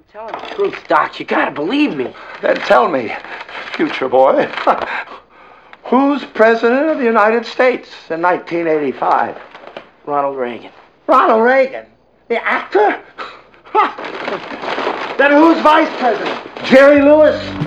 telling the truth, Doc. You gotta believe me. Then tell me, future boy, who's president of the United States in 1985? Ronald Reagan. Ronald Reagan? The actor? Then who's vice president? Jerry Lewis?